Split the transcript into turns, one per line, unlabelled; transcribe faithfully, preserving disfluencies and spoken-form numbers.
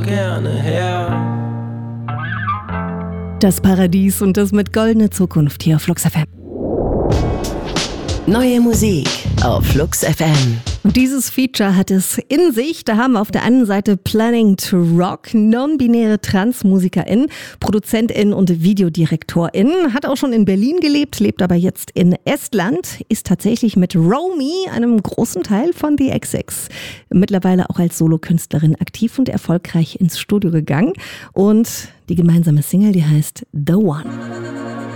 gerne her.
Das Paradies und das mit Goldene Zukunft hier auf Flux F M.
Neue Musik auf Flux F M.
Und dieses Feature hat es in sich. Da haben wir auf der einen Seite Planning to Rock, non-binäre TransmusikerInnen, ProduzentInnen und VideodirektorInnen. Hat auch schon in Berlin gelebt, lebt aber jetzt in Estland, ist tatsächlich mit Romy, einem großen Teil von The X X, mittlerweile auch als Solokünstlerin aktiv und erfolgreich ins Studio gegangen. Und die gemeinsame Single, die heißt The One.